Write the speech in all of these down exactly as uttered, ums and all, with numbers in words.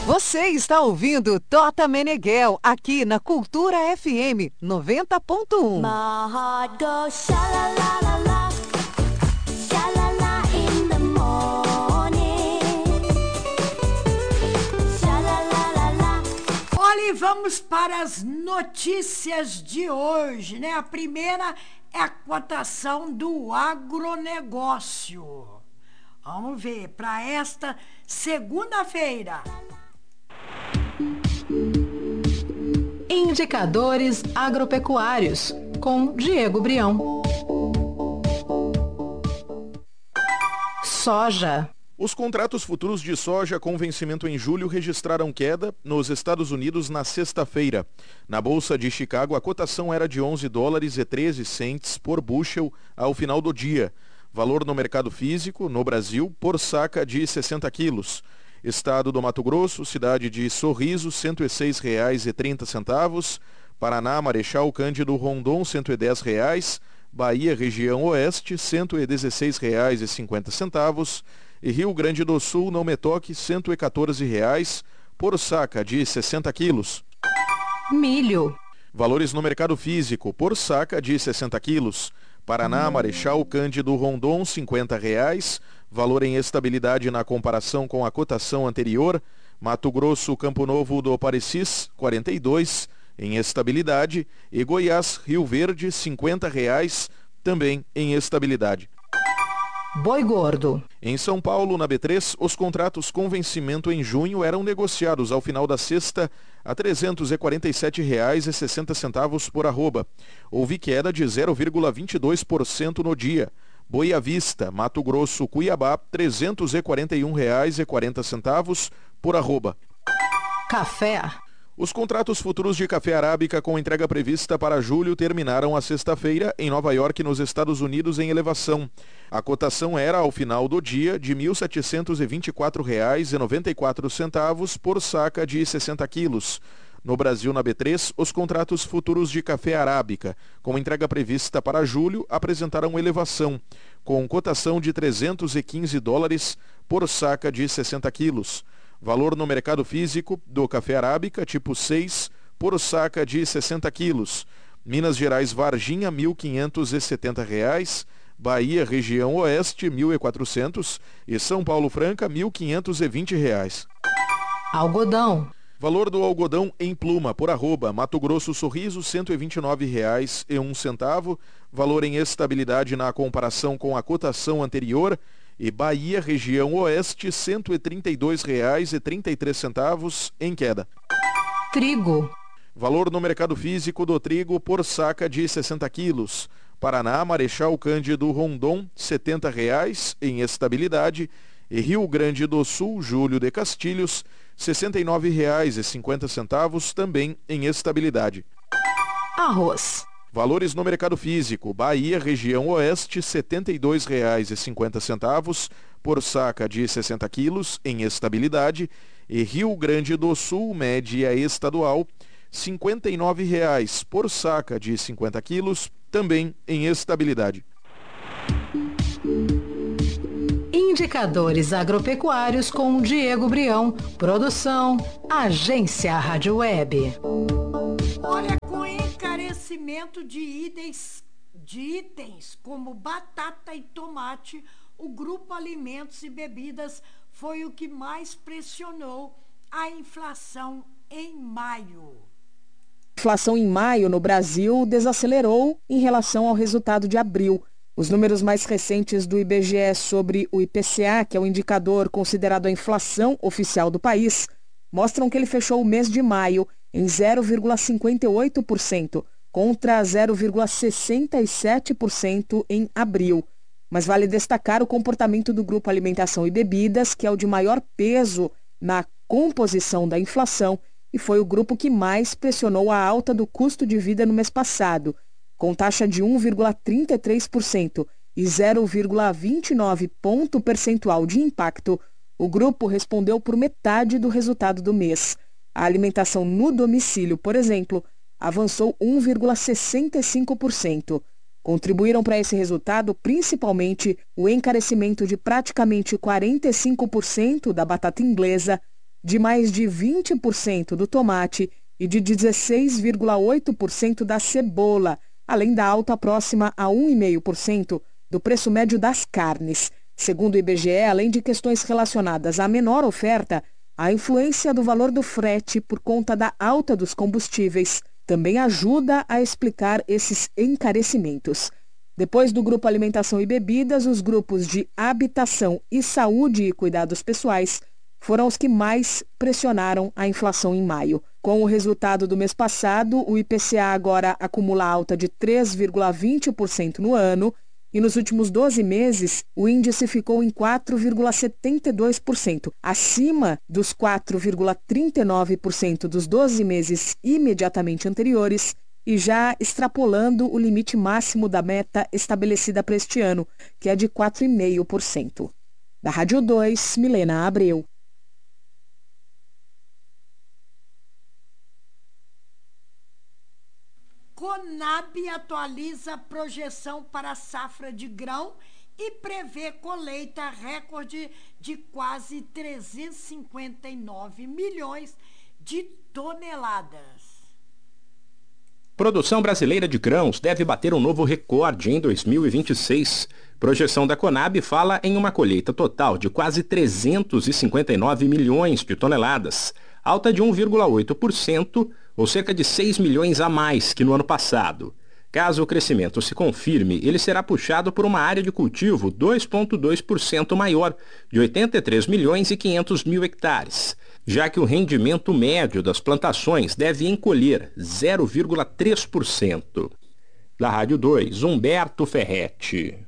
Você está ouvindo Tota Meneghel aqui na Cultura F M noventa ponto um. My heart goes sha-la-la-la-la, sha-la-la in the morning, sha-la-la-la-la. Olha, e vamos para as notícias de hoje, né? A primeira é a cotação do agronegócio. Vamos ver, para esta segunda-feira. Indicadores agropecuários, com Diego Brião. Soja. Os contratos futuros de soja com vencimento em julho registraram queda nos Estados Unidos na sexta-feira. Na Bolsa de Chicago, a cotação era de onze dólares e treze centes por bushel ao final do dia. Valor no mercado físico, no Brasil, por saca de sessenta quilos. Estado do Mato Grosso, cidade de Sorriso, cento e seis reais e trinta centavos. Paraná, Marechal Cândido Rondon, cento e dez reais. Bahia, região oeste, cento e dezesseis reais e cinquenta centavos. E Rio Grande do Sul, não me toque, cento e quatorze reais por saca de sessenta quilos. Milho. Valores no mercado físico, por saca de sessenta quilos. Paraná, Marechal Cândido Rondon, cinquenta reais. Valor em estabilidade na comparação com a cotação anterior. Mato Grosso, Campo Novo do Parecis, quarenta e dois, em estabilidade. E Goiás, Rio Verde, cinquenta reais, também em estabilidade. Boi gordo. Em São Paulo, na B três, os contratos com vencimento em junho eram negociados ao final da sexta a trezentos e quarenta e sete reais e sessenta centavos por arroba. Houve queda de zero vírgula vinte e dois por cento no dia. Boi à vista, Mato Grosso, Cuiabá, trezentos e quarenta e um reais e quarenta centavos por arroba. Café. Os contratos futuros de café arábica com entrega prevista para julho terminaram a sexta-feira em Nova York, nos Estados Unidos, em elevação. A cotação era, ao final do dia, de mil setecentos e vinte e quatro reais e noventa e quatro centavos por saca de sessenta quilos. No Brasil, na B três, os contratos futuros de café arábica, com entrega prevista para julho, apresentaram elevação, com cotação de trezentos e quinze dólares por saca de sessenta quilos. Valor no mercado físico do café arábica tipo seis por saca de sessenta quilos. Minas Gerais, Varginha, mil quinhentos e setenta reais. Bahia, região oeste, mil e quatrocentos. E São Paulo Franca, mil quinhentos e vinte reais. Algodão. Valor do algodão em pluma por arroba. Mato Grosso, Sorriso, cento e vinte e nove reais e um centavo. Valor em estabilidade na comparação com a cotação anterior. E Bahia, região oeste, cento e trinta e dois reais e trinta e três centavos em queda. Trigo. Valor no mercado físico do trigo por saca de sessenta quilos. Paraná, Marechal Cândido Rondon, setenta reais em estabilidade. E Rio Grande do Sul, Júlio de Castilhos, sessenta e nove reais e cinquenta centavos também em estabilidade. Arroz. Valores no mercado físico. Bahia, região oeste, setenta e dois reais e cinquenta centavos por saca de sessenta quilos em estabilidade. E Rio Grande do Sul, média estadual, cinquenta e nove reais por saca de cinquenta quilos, também em estabilidade. Indicadores agropecuários com Diego Brião. Produção, Agência Rádio Web. Olha, com encarecimento de itens, de itens como batata e tomate, o Grupo Alimentos e Bebidas foi o que mais pressionou a inflação em maio. A inflação em maio no Brasil desacelerou em relação ao resultado de abril. Os números mais recentes do I B G E sobre o I P C A, que é o indicador considerado a inflação oficial do país, mostram que ele fechou o mês de maio em zero vírgula cinquenta e oito por cento, contra zero vírgula sessenta e sete por cento em abril. Mas vale destacar o comportamento do Grupo Alimentação e Bebidas, que é o de maior peso na composição da inflação e foi o grupo que mais pressionou a alta do custo de vida no mês passado, com taxa de um vírgula trinta e três por cento e zero vírgula vinte e nove ponto percentual de impacto. O grupo respondeu por metade do resultado do mês. A alimentação no domicílio, por exemplo, avançou um vírgula sessenta e cinco por cento. Contribuíram para esse resultado principalmente o encarecimento de praticamente quarenta e cinco por cento da batata inglesa, de mais de vinte por cento do tomate e de dezesseis vírgula oito por cento da cebola, além da alta próxima a um vírgula cinco por cento do preço médio das carnes. Segundo o I B G E, além de questões relacionadas à menor oferta, a influência do valor do frete por conta da alta dos combustíveis também ajuda a explicar esses encarecimentos. Depois do grupo Alimentação e Bebidas, os grupos de Habitação e Saúde e Cuidados Pessoais foram os que mais pressionaram a inflação em maio. Com o resultado do mês passado, o I P C A agora acumula alta de três vírgula vinte por cento no ano e nos últimos doze meses o índice ficou em quatro vírgula setenta e dois por cento, acima dos quatro vírgula trinta e nove por cento dos doze meses imediatamente anteriores e já extrapolando o limite máximo da meta estabelecida para este ano, que é de quatro vírgula cinco por cento. Da Rádio dois, Milena Abreu. Conab atualiza a projeção para a safra de grão e prevê colheita recorde de quase trezentos e cinquenta e nove milhões de toneladas. Produção brasileira de grãos deve bater um novo recorde em dois mil e vinte e seis. Projeção da Conab fala em uma colheita total de quase trezentos e cinquenta e nove milhões de toneladas, alta de um vírgula oito por cento, ou cerca de seis milhões a mais que no ano passado. Caso o crescimento se confirme, ele será puxado por uma área de cultivo dois vírgula dois por cento maior, de oitenta e três milhões e quinhentos mil hectares, já que o rendimento médio das plantações deve encolher zero vírgula três por cento. Da Rádio dois, Humberto Ferretti.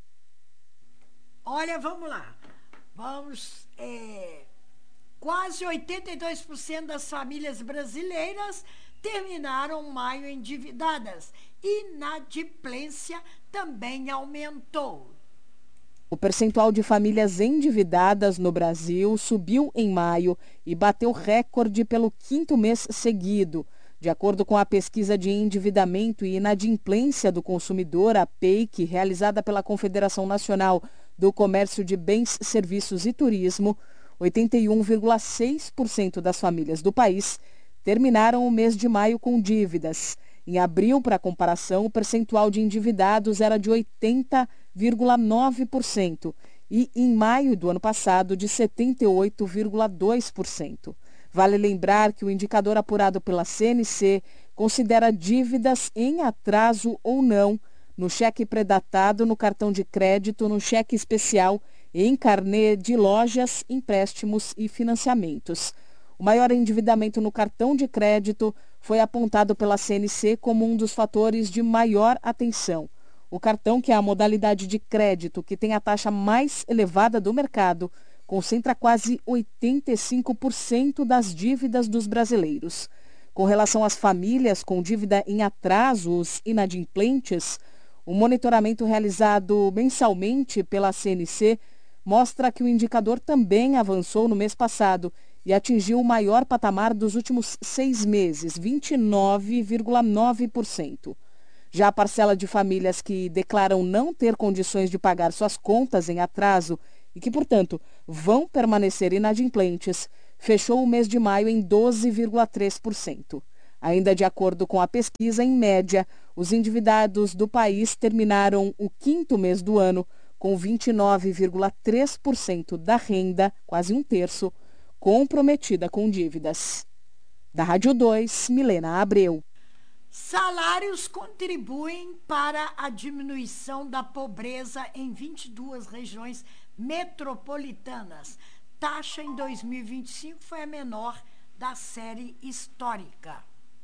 Olha, vamos lá. Vamos... É... Quase oitenta e dois por cento das famílias brasileiras terminaram maio endividadas. Inadimplência também aumentou. O percentual de famílias endividadas no Brasil subiu em maio e bateu recorde pelo quinto mês seguido. De acordo com a pesquisa de endividamento e inadimplência do consumidor, a P E I C, realizada pela Confederação Nacional do Comércio de Bens, Serviços e Turismo, oitenta e um vírgula seis por cento das famílias do país terminaram o mês de maio com dívidas. Em abril, para comparação, o percentual de endividados era de oitenta vírgula nove por cento e em maio do ano passado de setenta e oito vírgula dois por cento. Vale lembrar que o indicador apurado pela C N C considera dívidas em atraso ou não no cheque predatado, no cartão de crédito, no cheque especial, em carnê de lojas, empréstimos e financiamentos. O maior endividamento no cartão de crédito foi apontado pela C N C como um dos fatores de maior atenção. O cartão, que é a modalidade de crédito que tem a taxa mais elevada do mercado, concentra quase oitenta e cinco por cento das dívidas dos brasileiros. Com relação às famílias com dívida em atraso, os inadimplentes, o monitoramento realizado mensalmente pela C N C mostra que o indicador também avançou no mês passado e atingiu o maior patamar dos últimos seis meses, vinte e nove vírgula nove por cento. Já a parcela de famílias que declaram não ter condições de pagar suas contas em atraso e que, portanto, vão permanecer inadimplentes, fechou o mês de maio em doze vírgula três por cento. Ainda de acordo com a pesquisa, em média, os endividados do país terminaram o quinto mês do ano com vinte e nove vírgula três por cento da renda, quase um terço, comprometida com dívidas. Da Rádio dois, Milena Abreu. Salários contribuem para a diminuição da pobreza em vinte e duas regiões metropolitanas. Taxa em dois mil e vinte e cinco foi a menor da série histórica.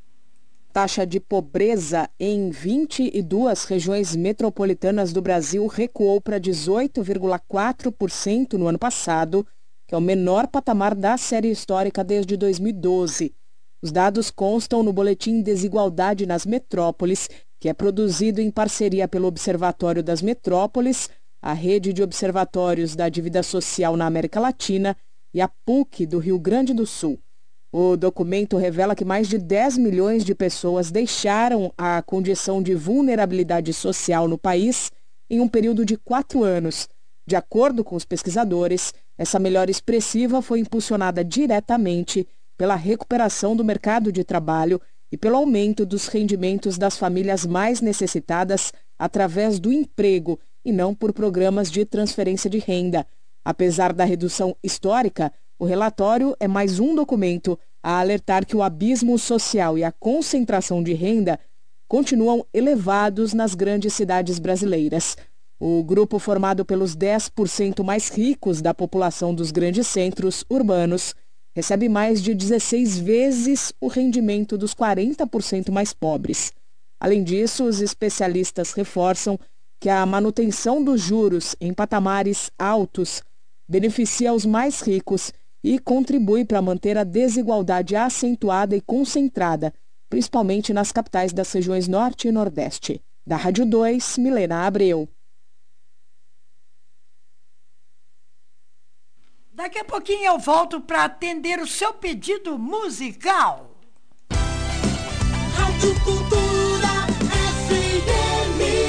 Taxa de pobreza em vinte e duas regiões metropolitanas do Brasil recuou para dezoito vírgula quatro por cento no ano passado, que é o menor patamar da série histórica desde dois mil e doze. Os dados constam no Boletim Desigualdade nas Metrópoles, que é produzido em parceria pelo Observatório das Metrópoles, a Rede de Observatórios da Dívida Social na América Latina e a P U C do Rio Grande do Sul. O documento revela que mais de dez milhões de pessoas deixaram a condição de vulnerabilidade social no país em um período de quatro anos De acordo com os pesquisadores, essa melhora expressiva foi impulsionada diretamente pela recuperação do mercado de trabalho e pelo aumento dos rendimentos das famílias mais necessitadas através do emprego e não por programas de transferência de renda. Apesar da redução histórica, o relatório é mais um documento a alertar que o abismo social e a concentração de renda continuam elevados nas grandes cidades brasileiras. O grupo formado pelos dez por cento mais ricos da população dos grandes centros urbanos recebe mais de dezesseis vezes o rendimento dos quarenta por cento mais pobres. Além disso, os especialistas reforçam que a manutenção dos juros em patamares altos beneficia os mais ricos e contribui para manter a desigualdade acentuada e concentrada, principalmente nas capitais das regiões Norte e Nordeste. Da Rádio dois, Milena Abreu. Daqui a pouquinho eu volto para atender o seu pedido musical. Rádio Cultura F M.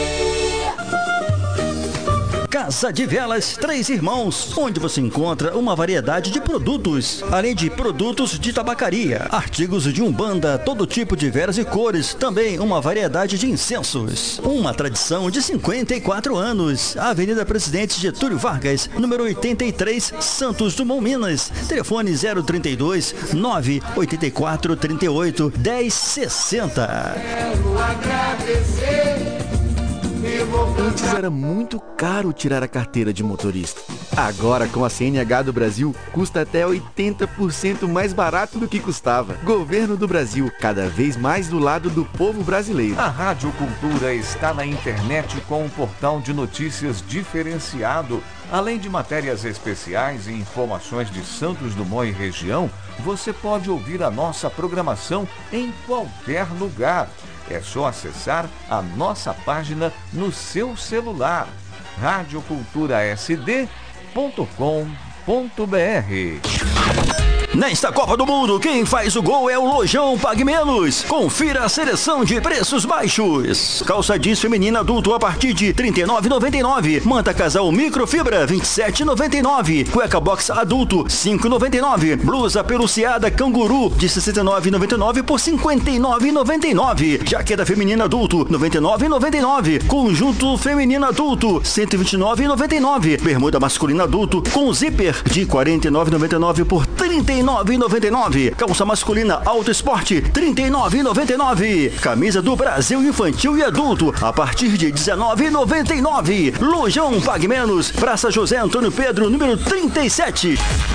Casa de Velas Três Irmãos, onde você encontra uma variedade de produtos, além de produtos de tabacaria, artigos de umbanda, todo tipo de velas e cores, também uma variedade de incensos. Uma tradição de cinquenta e quatro anos. Avenida Presidente Getúlio Vargas, número oitenta e três, Santos Dumont, Minas. Telefone zero trinta e dois, nove oito quatro, trinta e oito, dez sessenta. Quero agradecer. Antes era muito caro tirar a carteira de motorista. Agora, com a C N H do Brasil, custa até oitenta por cento mais barato do que custava. Governo do Brasil, cada vez mais do lado do povo brasileiro. A Rádio Cultura está na internet com um portal de notícias diferenciado. Além de matérias especiais e informações de Santos Dumont e região, você pode ouvir a nossa programação em qualquer lugar. É só acessar a nossa página no seu celular, rádio cultura s d ponto com ponto b r. Nesta Copa do Mundo, quem faz o gol é o Lojão Pague Menos. Confira a seleção de preços baixos. Calça jeans feminina adulto a partir de trinta e nove reais e noventa e nove centavos. Manta casal microfibra vinte e sete reais e noventa e nove centavos. Cueca box adulto cinco reais e noventa e nove centavos. Blusa peluciada canguru de sessenta e nove reais e noventa e nove centavos por cinquenta e nove reais e noventa e nove centavos. Jaqueta feminina adulto noventa e nove reais e noventa e nove centavos. Conjunto feminino adulto cento e vinte e nove reais e noventa e nove centavos. Bermuda masculina adulto com zíper de quarenta e nove reais e noventa e nove centavos por trinta e nove reais e noventa e nove centavos. Calça masculina Auto Esporte trinta e nove reais e noventa e nove centavos. Camisa do Brasil infantil e adulto a partir de dezenove reais e noventa e nove centavos. Lojão Pague Menos, Praça José Antônio Pedro, número trinta e sete.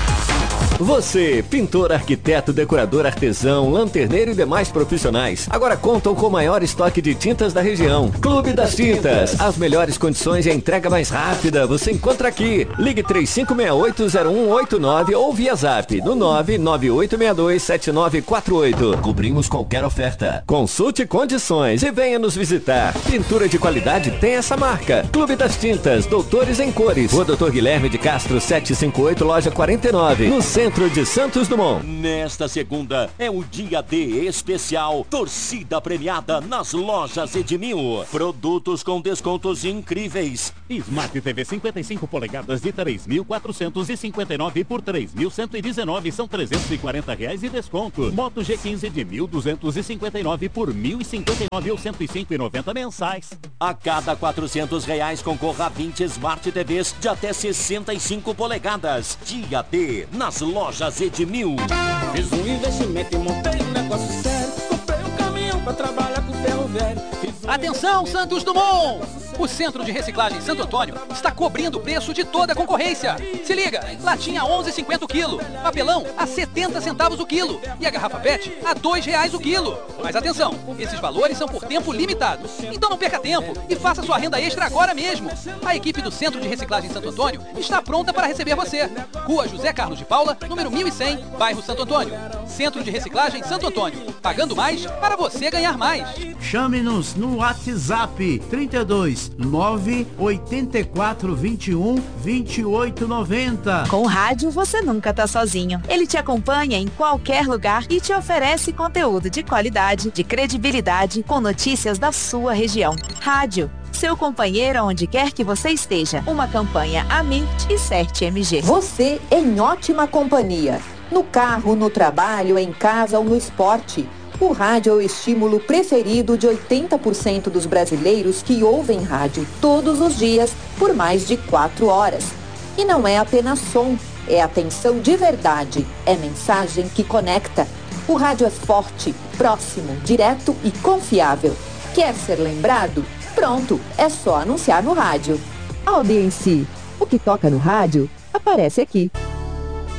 Você, pintor, arquiteto, decorador, artesão, lanterneiro e demais profissionais, agora contam com o maior estoque de tintas da região. Clube das Tintas. As melhores condições e a entrega mais rápida você encontra aqui. Ligue três cinco seis oito, zero um oito nove ou via zap no nove nove oito seis dois sete nove quatro oito. Cobrimos qualquer oferta. Consulte condições e venha nos visitar. Pintura de qualidade tem essa marca. Clube das Tintas, Doutores em Cores. Rua Doutor Guilherme de Castro setecentos e cinquenta e oito, loja quarenta e nove, no centro de Santos Dumont. Nesta segunda é o dia D especial Torcida Premiada nas lojas Edmil. Produtos com descontos incríveis. Smart T V cinquenta e cinco polegadas de três mil quatrocentos e cinquenta e nove por três mil cento e dezenove, são trezentos e quarenta reais de desconto. Moto G quinze de mil duzentos e cinquenta e nove por mil e cinquenta e nove ou cento e cinco e noventa mensais. A cada quatrocentos reais concorra a vinte Smart T Vs de até sessenta e cinco polegadas. Dia D nas lojas Edmil. Fiz um investimento e montei um negócio sério. Comprei um caminhão pra trabalhar com ferro velho. Atenção, Santos Dumont! O Centro de Reciclagem Santo Antônio está cobrindo o preço de toda a concorrência. Se liga, latinha a onze reais e cinquenta centavos o quilo, papelão a setenta centavos o quilo e a garrafa P E T a dois reais o quilo. Mas atenção, esses valores são por tempo limitado. Então não perca tempo e faça sua renda extra agora mesmo. A equipe do Centro de Reciclagem Santo Antônio está pronta para receber você. Rua José Carlos de Paula, número mil e cem, bairro Santo Antônio. Centro de Reciclagem Santo Antônio. Pagando mais para você ganhar mais. Chame-nos no WhatsApp trinta e dois, nove oito quatro, vinte e um, vinte e oito, noventa. Com o rádio você nunca tá sozinho. Ele te acompanha em qualquer lugar e te oferece conteúdo de qualidade, de credibilidade, com notícias da sua região. Rádio seu companheiro onde quer que você esteja. Uma campanha Amirt e Cert M G. Você em ótima companhia. No carro, no trabalho, em casa ou no esporte. O rádio é o estímulo preferido de oitenta por cento dos brasileiros que ouvem rádio todos os dias por mais de quatro horas. E não é apenas som, é atenção de verdade, é mensagem que conecta. O rádio é forte, próximo, direto e confiável. Quer ser lembrado? Pronto, é só anunciar no rádio. Audiência, o que toca no rádio aparece aqui.